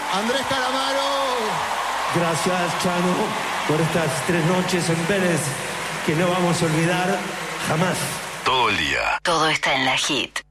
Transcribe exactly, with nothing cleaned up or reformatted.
Andrés Calamaro. Gracias, Chano, por estas tres noches en Vélez que no vamos a olvidar jamás. Todo el día. Todo está en La Hit.